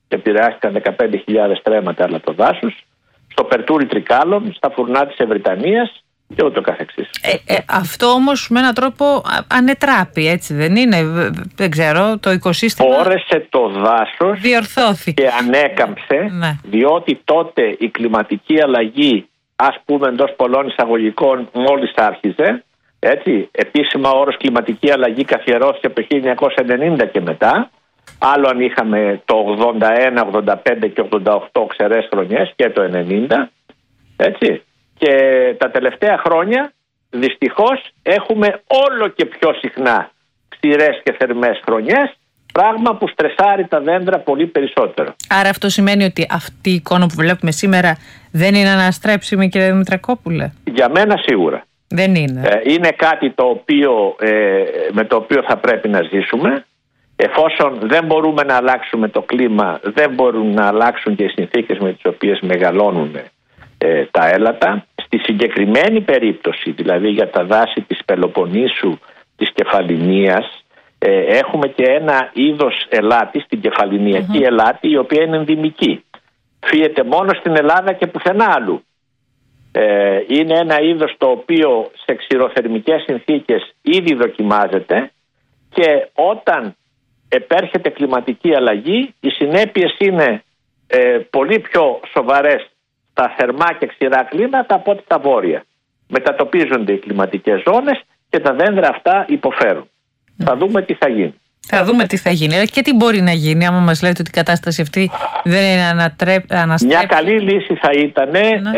επηρεάστηκαν 15.000 στρέμματα αλατοδάσους, στο Περτούρι Τρικάλων, στα φουρνά της Ευρυτανίας και ούτω καθεξής. Αυτό όμως με έναν τρόπο ανετράπη, έτσι δεν είναι? Δεν ξέρω, το οικοσύστημα Φόρεσε το δάσος, διορθώθηκε και ανέκαμψε, ναι. Διότι τότε η κλιματική αλλαγή, ας πούμε εντός πολλών εισαγωγικών, μόλις άρχιζε. Έτσι, επίσημα ο όρος κλιματική αλλαγή καθιερώθηκε από το 1990 και μετά. Άλλο αν είχαμε το 81, 85 και 88 ξερές χρονιές και το 90. Έτσι. Και τα τελευταία χρόνια δυστυχώς έχουμε όλο και πιο συχνά ξηρές και θερμές χρονιές, πράγμα που στρεσάρει τα δέντρα πολύ περισσότερο. Άρα αυτό σημαίνει ότι αυτή η εικόνα που βλέπουμε σήμερα δεν είναι αναστρέψιμη, κύριε Δημητρακόπουλε? Για μένα σίγουρα. Δεν είναι. Είναι κάτι το οποίο, με το οποίο θα πρέπει να ζήσουμε. Εφόσον δεν μπορούμε να αλλάξουμε το κλίμα, δεν μπορούν να αλλάξουν και οι συνθήκες με τις οποίες μεγαλώνουν τα έλατα. Στη συγκεκριμένη περίπτωση, δηλαδή για τα δάση της Πελοποννήσου, της Κεφαλινίας, έχουμε και ένα είδος ελάτη, την κεφαλινιακή ελάτη, η οποία είναι ενδυμική. Φύεται μόνο στην Ελλάδα και πουθενά αλλού. Είναι ένα είδος το οποίο σε ξηροθερμικές συνθήκες ήδη δοκιμάζεται, και όταν επέρχεται κλιματική αλλαγή, οι συνέπειες είναι πολύ πιο σοβαρές στα θερμά και ξηρά κλίματα από ό,τι τα βόρεια. Μετατοπίζονται οι κλιματικές ζώνες και τα δέντρα αυτά υποφέρουν. Θα δούμε τι θα γίνει. Θα δούμε τι θα γίνει. Και τι μπορεί να γίνει, άμα μας λέτε ότι η κατάσταση αυτή δεν είναι αναστρέψιμη. Μια καλή λύση θα ήταν,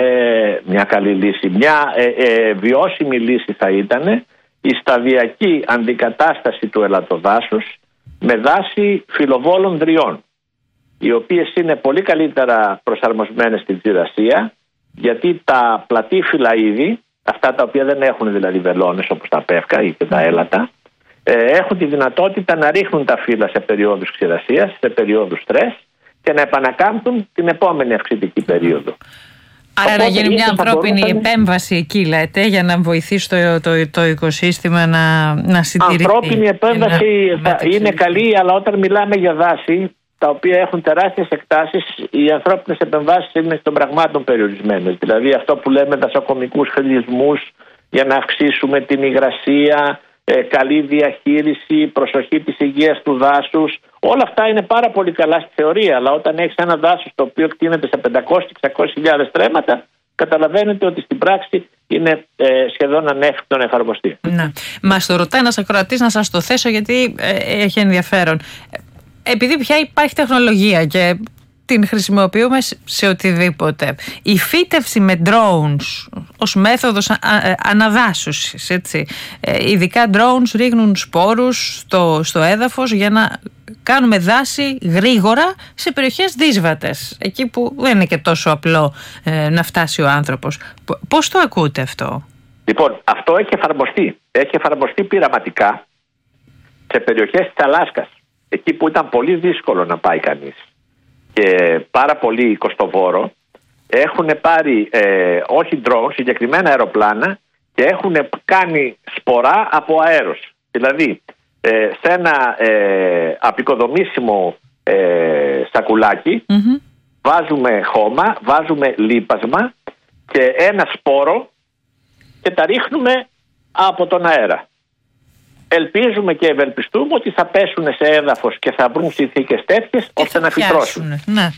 μια βιώσιμη λύση θα ήταν η σταδιακή αντικατάσταση του ελατοδάσους με δάση φυλλοβόλων δριών, οι οποίες είναι πολύ καλύτερα προσαρμοσμένες στην ξηρασία, γιατί τα πλατήφυλλα είδη, αυτά τα οποία δεν έχουν δηλαδή βελόνες όπως τα πεύκα ή και τα έλατα, έχουν τη δυνατότητα να ρίχνουν τα φύλλα σε περιόδους ξηρασίας, σε περιόδους στρες, και να επανακάμπτουν την επόμενη αυξητική περίοδο. Άρα να γίνει μια ανθρώπινη επέμβαση εκεί, λέτε, για να βοηθήσει το οικοσύστημα να συντηρηθεί. Ανθρώπινη επέμβαση είναι καλή, αλλά όταν μιλάμε για δάση τα οποία έχουν τεράστιες εκτάσεις, οι ανθρώπινες επεμβάσεις είναι των πραγμάτων περιορισμένες. Δηλαδή αυτό που λέμε δασοκομικούς χλισμούς για να αυξήσουμε την υγρασία, καλή διαχείριση, προσοχή της υγείας του δάσους. Όλα αυτά είναι πάρα πολύ καλά στη θεωρία, αλλά όταν έχεις ένα δάσος το οποίο κτίνεται σε 500-600 στρέμματα, καταλαβαίνετε ότι στην πράξη είναι σχεδόν ανέφικτο να εφαρμοστεί. Να. Μας το ρωτάει ένας ακροατής, να σας το θέσω γιατί έχει ενδιαφέρον. Επειδή πια υπάρχει τεχνολογία και την χρησιμοποιούμε σε οτιδήποτε, η φύτευση με drones ως μέθοδος αναδάσωσης, έτσι, ειδικά drones ρίχνουν σπόρους στο έδαφος για να κάνουμε δάση γρήγορα σε περιοχές δύσβατες, εκεί που δεν είναι και τόσο απλό να φτάσει ο άνθρωπος. Πώς το ακούτε αυτό? Λοιπόν, αυτό έχει εφαρμοστεί. Έχει εφαρμοστεί πειραματικά σε περιοχές της Αλάσκας, εκεί που ήταν πολύ δύσκολο να πάει κανείς και πάρα πολύ κοστοβόρο. Έχουν πάρει όχι drones, συγκεκριμένα αεροπλάνα, και έχουν κάνει σπορά από αέρος. Δηλαδή σε ένα απεικοδομήσιμο σακουλάκι βάζουμε χώμα, βάζουμε λίπασμα και ένα σπόρο και τα ρίχνουμε από τον αέρα. Ελπίζουμε και ευελπιστούμε ότι θα πέσουν σε έδαφος και θα βρουν συνθήκες τέτοιες ώστε να φυτρώσουν. Ναι.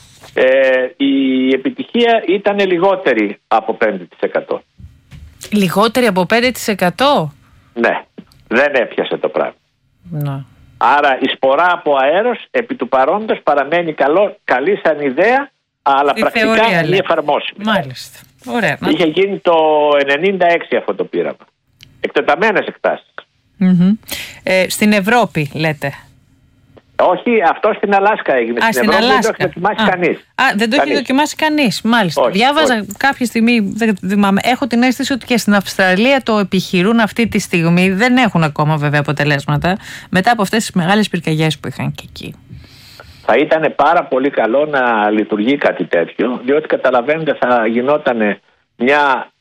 Η επιτυχία ήταν λιγότερη από 5%. Λιγότερη από 5%? Ναι, δεν έπιασε το πράγμα. Ναι. Άρα η σπορά από αέρος επί του παρόντος παραμένει καλή σαν ιδέα, αλλά η πρακτικά είναι εφαρμόσιμη. Μάλιστα. Ωραία. Είχε γίνει το 96 αυτό το πείραμα. Εκτεταμένες εκτάσεις. Στην Ευρώπη λέτε? Όχι, αυτό στην Αλάσκα έγινε. Στην Ευρώπη δεν το έχει δοκιμάσει κανείς. Δεν το έχει δοκιμάσει κανείς, μάλιστα. Όχι, διάβαζα κάποια στιγμή, δεν θυμάμαι, έχω την αίσθηση ότι και στην Αυστραλία το επιχειρούν αυτή τη στιγμή. Δεν έχουν ακόμα βέβαια αποτελέσματα μετά από αυτές τις μεγάλες πυρκαγιές που είχαν και εκεί. Θα ήταν πάρα πολύ καλό να λειτουργεί κάτι τέτοιο, διότι καταλαβαίνετε θα γινόταν μια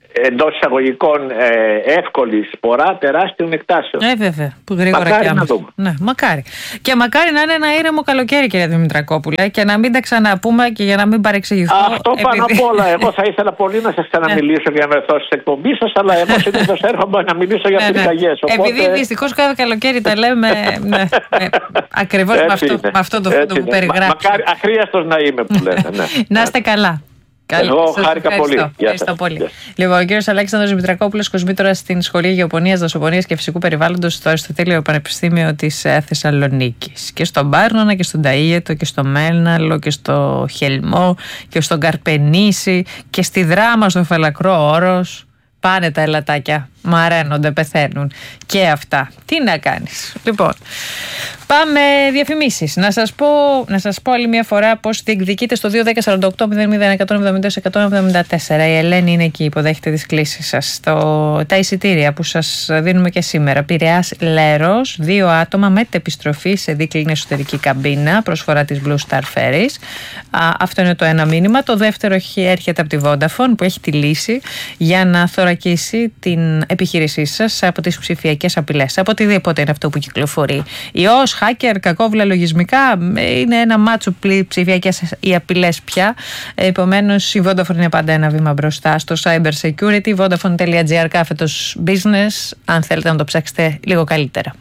εντός εισαγωγικών εύκολη σπορά τεράστιων εκτάσεων. Βέβαια. Που γρήγορα μακάρι και να δούμε. Ναι, μακάρι. Και μακάρι να είναι ένα ήρεμο καλοκαίρι, κυρία Δημητρακόπουλε, και να μην τα ξαναπούμε και για να μην παρεξηγηθώ. Αυτό πάνω απ' όλα. Εγώ θα ήθελα πολύ να σας ξαναμιλήσω για να βρεθώ στην εκπομπή σας, αλλά εγώ συνήθως έρχομαι να μιλήσω για πυρκαγιές. Επειδή δυστυχώς κάθε καλοκαίρι τα λέμε ακριβώς με αυτό το φόντο που περιγράψατε. Μακάρι αχρίαστος να είμαι που λέτε. Να είστε καλά. Εγώ χάρηκα πολύ. Ευχαριστώ πολύ. Λοιπόν, ο κύριος Αλέξανδρος Δημητρακόπουλος, κοσμήτωρας στην Σχολή Γεωπονίας, Δασοπονίας και Φυσικού Περιβάλλοντος στο Αριστοτέλειο Πανεπιστήμιο της Θεσσαλονίκης. Και στον Πάρνονα και στον Ταΐετο και στο Μέλναλο και στο Χελμό και στον Καρπενήσι και στη Δράμα στο Φαλακρό Όρος. Πάνε τα ελατάκια, μαραίνονται, πεθαίνουν και αυτά. Τι να κάνεις. Λοιπόν, πάμε διαφημίσεις. Να σας πω άλλη μια φορά πως διεκδικείτε στο 210-48-00-170-174. Η Ελένη είναι εκεί, υποδέχεται τις κλήσεις σας. Τα εισιτήρια που σας δίνουμε και σήμερα. Πειραιάς Λέρος, 2 άτομα με επιστροφή σε δίκλινη εσωτερική καμπίνα, προσφορά της Blue Star Ferries. Αυτό είναι το ένα μήνυμα. Το δεύτερο έρχεται από τη Vodafone που έχει τη λύση για να θωρακίσει την επιχείρησή σας από τις ψηφιακές απειλές. Από οτιδήποτε είναι αυτό που κυκλοφορεί. Ιός, hacker, κακόβουλα λογισμικά, είναι ένα μάτσο ψηφιακές οι απειλές πια. Επομένως η Vodafone είναι πάντα ένα βήμα μπροστά στο cyber security. Vodafone.gr κάθετος business, αν θέλετε να το ψάξετε λίγο καλύτερα.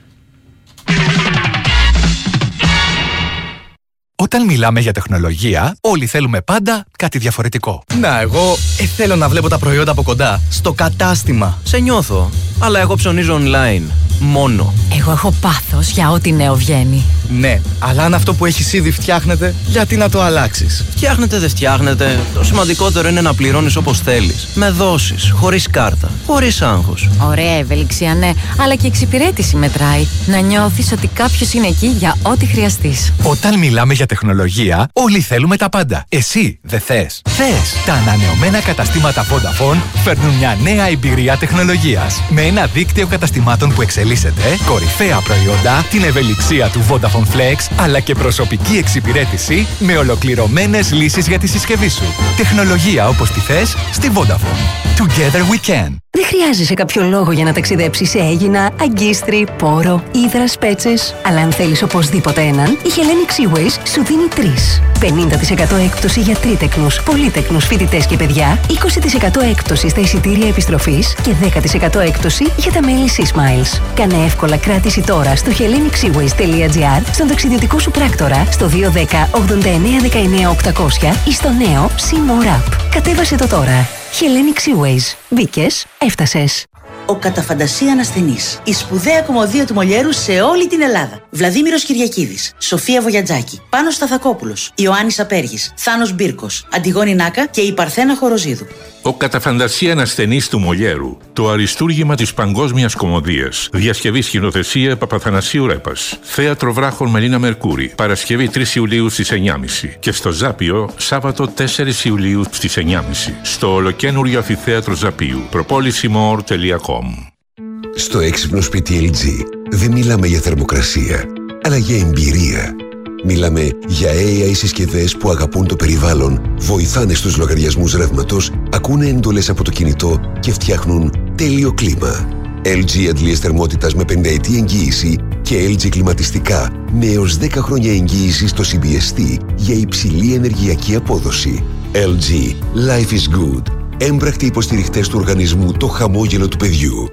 Όταν μιλάμε για τεχνολογία, όλοι θέλουμε πάντα κάτι διαφορετικό. Να, εγώ θέλω να βλέπω τα προϊόντα από κοντά, στο κατάστημα. Σε νιώθω, αλλά εγώ ψωνίζω online. Μόνο. Εγώ έχω πάθος για ό,τι νέο βγαίνει. Ναι, αλλά αν αυτό που έχεις ήδη φτιάχνεται, γιατί να το αλλάξεις? Φτιάχνετε, δεν φτιάχνετε. Το σημαντικότερο είναι να πληρώνεις όπως θέλεις. Με δόσεις, χωρίς κάρτα, χωρίς άγχος. Ωραία ευελιξία, ναι, αλλά και εξυπηρέτηση μετράει. Να νιώθεις ότι κάποιος είναι εκεί για ό,τι χρειαστείς. Όταν μιλάμε για τεχνολογία, όλοι θέλουμε τα πάντα. Εσύ δεν θες? Θες! Τα ανανεωμένα καταστήματα Vodafone φέρνουν μια νέα εμπειρία τεχνολογίας. Με ένα δίκτυο καταστημάτων που εξελίσσεται, κορυφαία προϊόντα, την ευελιξία του Vodafone Flex, αλλά και προσωπική εξυπηρέτηση με ολοκληρωμένες λύσεις για τη συσκευή σου. Τεχνολογία όπως τη θες στη Vodafone. Together we can. Δεν χρειάζεσαι κάποιο λόγο για να ταξιδέψεις σε Αίγινα, Αγκίστρι, Πόρο, Ύδρα, Σπέτσες. Αλλά αν θέλεις οπωσδήποτε έναν, η Hellenic Seaways σου δίνει 3. 50% έκπτωση για τρίτεκνους, πολύτεκνους φοιτητές και παιδιά, 20% έκπτωση στα εισιτήρια επιστροφής και 10% έκπτωση για τα μέλη SeaSmiles. Κάνε εύκολα κράτηση τώρα στο hellenicsseaways.gr, στον ταξιδιωτικό σου πράκτορα, στο 210 89 19 800 ή στο νέο SeaMore App. Κατέβασε το τώρα. Hellenic Seaways. Μπήκες, έφτασες. Ο κατά φαντασία ασθενής. Η σπουδαία κομμωδία του Μολιέρου σε όλη την Ελλάδα. Βλαδίμηρος Κυριακίδης, Σοφία Βογιατζάκη, Πάνος Σταθακόπουλος, Ιωάννης Απέργης, Θάνος Μπίρκος, Αντιγόνη Νάκα και η Παρθένα Χοροζίδου. Ο κατά φαντασία ασθενής του Μολιέρου. Το αριστούργημα της παγκόσμιας κομμωδίας. Διασκευή σκηνοθεσία Παπαθανασίου Ρέπας. Θέατρο Βράχων Μελίνα Μερκούρη. Παρασκευή 3 Ιουλίου στις 9.30. Και στο Ζάπιο Σάββατο 4 Ιουλίου στις 9.30. Στο ολοκένουργιο αμφιθέατρο Ζαπίου. Propolisymore.com. Στο έξυπνο σπίτι LG δεν μιλάμε για θερμοκρασία, αλλά για εμπειρία. Μιλάμε για AI συσκευές που αγαπούν το περιβάλλον, βοηθάνε στους λογαριασμούς ρεύματος, ακούνε εντολές από το κινητό και φτιάχνουν τέλειο κλίμα. LG αντλίες θερμότητας με 5 ετή εγγύηση και LG κλιματιστικά με έως 10 χρόνια εγγύηση στο CBST για υψηλή ενεργειακή απόδοση. LG. Life is good. Έμπρακτοι υποστηριχτές του οργανισμού Το Χαμόγελο του Παιδιού.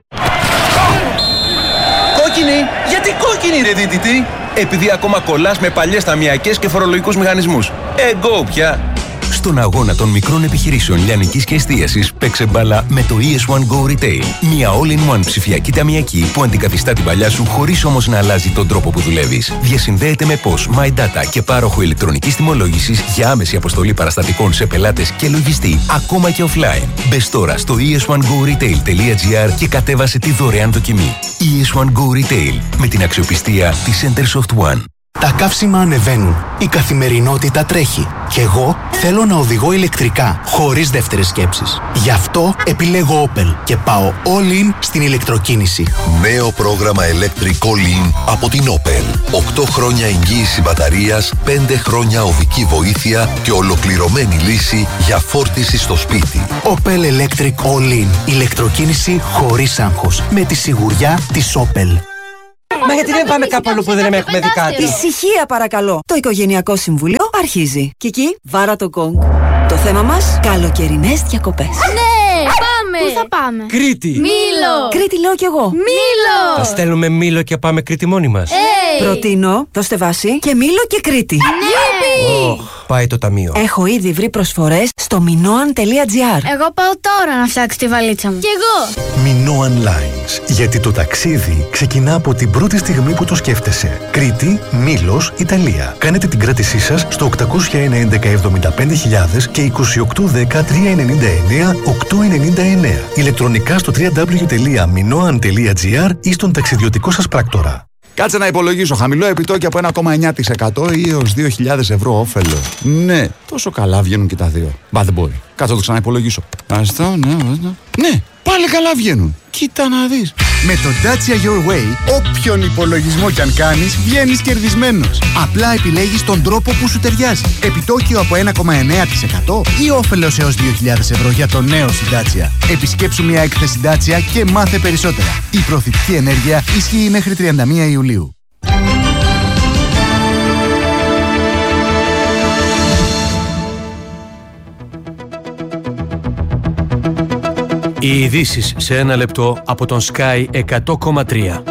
Κόκκινη! Γιατί κόκκινη ρε δίτητη? Επειδή ακόμα κολλάς με παλιές ταμιακές και φορολογικούς μηχανισμούς. Εγκώ πια! Στον αγώνα των μικρών επιχειρήσεων λιανικής και εστίασης παίξε μπάλα με το ES1 Go Retail. Μια all-in-one ψηφιακή ταμιακή που αντικαθιστά την παλιά σου χωρίς όμως να αλλάζει τον τρόπο που δουλεύεις. Διασυνδέεται με POS, My Data και πάροχο ηλεκτρονικής τιμολόγησης για άμεση αποστολή παραστατικών σε πελάτες και λογιστή, ακόμα και offline. Μπες τώρα στο es1goretail.gr και κατέβασε τη δωρεάν δοκιμή. ES1 Go Retail με την αξιοπιστία της Centersoft One. Τα καύσιμα ανεβαίνουν. Η καθημερινότητα τρέχει. Κι εγώ θέλω να οδηγώ ηλεκτρικά, χωρίς δεύτερες σκέψεις. Γι' αυτό επιλέγω Opel και πάω all in στην ηλεκτροκίνηση. Νέο πρόγραμμα Electric All In από την Opel. 8 χρόνια εγγύηση μπαταρίας, 5 χρόνια οδική βοήθεια και ολοκληρωμένη λύση για φόρτιση στο σπίτι. Opel Electric All In. Ηλεκτροκίνηση χωρίς άγχος. Με τη σιγουριά της Opel. Μα γιατί δεν πάμε κάπου αλλού που δεν έχουμε δει κάτι? Ησυχία παρακαλώ. Το Οικογενειακό Συμβούλιο αρχίζει. Κική, βάρα το γκονγκ. Το θέμα μας, καλοκαιρινές διακοπές. Ναι, πάμε! Πού θα πάμε? Κρήτη! Μήλο! Κρήτη λέω κι εγώ. Μήλο! Θα στέλνουμε Μήλο και πάμε Κρήτη μόνοι μας. Προτείνω, δώστε βάση, και Μήλο και Κρήτη. Ναι! Πάει το ταμείο. Έχω ήδη βρει προσφορές στο minoan.gr. Εγώ πάω τώρα να φτιάξω τη βαλίτσα μου. Κι εγώ! Minoan Lines. Γιατί το ταξίδι ξεκινά από την πρώτη στιγμή που το σκέφτεσαι. Κρήτη, Μήλος, Ιταλία. Κάνετε την κράτησή σας στο 801-1175.000 και 2810-399-899. Ηλεκτρονικά στο www.minoan.gr ή στον ταξιδιωτικό σας πράκτορα. Κάτσε να υπολογίσω. Χαμηλό επιτόκιο από 1,9% ή έως 2.000 ευρώ όφελο. Ναι, τόσο καλά βγαίνουν και τα δύο. Μπα, δεν μπορεί. Κάτσε να το ξαναυπολογίσω. Αυτό, ναι, πάλι καλά βγαίνουν. Κοίτα να δεις. Με το Dacia Your Way, όποιον υπολογισμό κι αν κάνεις, βγαίνεις κερδισμένος. Απλά επιλέγεις τον τρόπο που σου ταιριάζει. Επιτόκιο από 1,9% ή όφελος έως 2.000 ευρώ για το νέο σου Dacia. Επισκέψου μια έκθεση Dacia και μάθε περισσότερα. Η προθυμική ενέργεια ισχύει μέχρι 31 Ιουλίου. Οι ειδήσεις σε ένα λεπτό από τον Sky 100,3.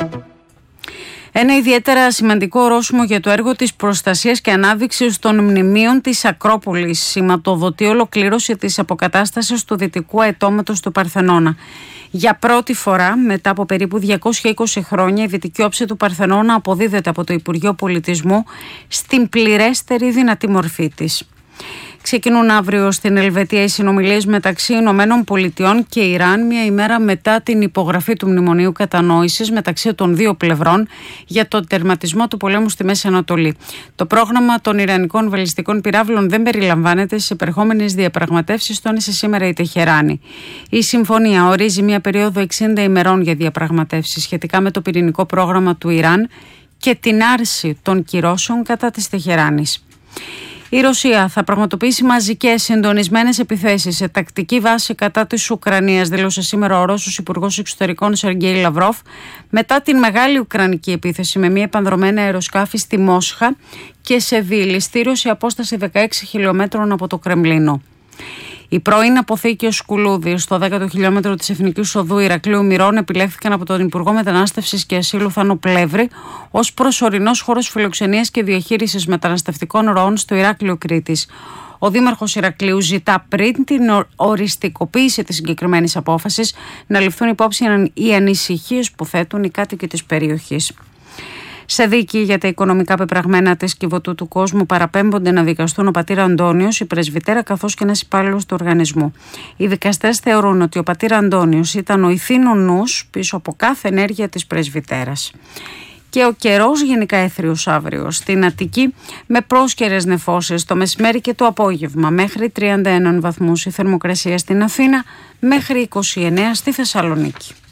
Ένα ιδιαίτερα σημαντικό ορόσημο για το έργο της προστασίας και ανάδειξης των μνημείων της Ακρόπολης σηματοδοτεί ολοκλήρωση της αποκατάστασης του δυτικού αετώματος του Παρθενώνα. Για πρώτη φορά, μετά από περίπου 220 χρόνια, η δυτική όψη του Παρθενώνα αποδίδεται από το Υπουργείο Πολιτισμού στην πληρέστερη δυνατή μορφή της. Ξεκινούν αύριο στην Ελβετία οι συνομιλίες μεταξύ Ηνωμένων Πολιτειών και Ιράν, μια ημέρα μετά την υπογραφή του Μνημονίου Κατανόησης μεταξύ των δύο πλευρών για τον τερματισμό του πολέμου στη Μέση Ανατολή. Το πρόγραμμα των Ιρανικών βαλιστικών πυράβλων δεν περιλαμβάνεται στις επερχόμενες διαπραγματεύσεις, τόνισε σήμερα η Τεχεράνη. Η συμφωνία ορίζει μια περίοδο 60 ημερών για διαπραγματεύσεις σχετικά με το πυρηνικό πρόγραμμα του Ιράν και την άρση των κυρώσεων κατά της Τεχεράνης. Η Ρωσία θα πραγματοποιήσει μαζικές συντονισμένες επιθέσεις σε τακτική βάση κατά της Ουκρανίας, δήλωσε σήμερα ο Ρώσος Υπουργός Εξωτερικών Σεργέη Λαυρόφ, μετά την μεγάλη ουκρανική επίθεση με μια επανδρομένα αεροσκάφη στη Μόσχα και σε διελιστήριο σε απόσταση 16 χιλιόμετρων από το Κρεμλίνο. Η πρώην αποθήκη Σκουλούδη στο 10ο χιλιόμετρο της Εθνικής Οδού Ηρακλείου Μυρών επιλέχθηκαν από τον Υπουργό Μετανάστευσης και Ασύλου Θάνο Πλεύρη ως προσωρινός χώρος φιλοξενίας και διαχείρισης μεταναστευτικών ροών στο Ηράκλειο Κρήτης. Ο Δήμαρχος Ηρακλείου ζητά πριν την οριστικοποίηση της συγκεκριμένης απόφασης να ληφθούν υπόψη οι ανησυχίες που θέτουν οι κάτοικοι της περιοχής. Σε δίκη για τα οικονομικά πεπραγμένα της Κιβωτού του Κόσμου παραπέμπονται να δικαστούν ο πατήρ Αντώνιος, η πρεσβυτέρα καθώς και ένας υπάλληλος του οργανισμού. Οι δικαστές θεωρούν ότι ο πατήρ Αντώνιος ήταν ο ηθήνων νους πίσω από κάθε ενέργεια της πρεσβυτέρας. Και ο καιρός γενικά έθριος αύριο στην Αττική με πρόσκαιρες νεφώσεις το μεσημέρι και το απόγευμα, μέχρι 31 βαθμούς η θερμοκρασία στην Αθήνα, μέχρι 29 στη Θεσσαλονίκη.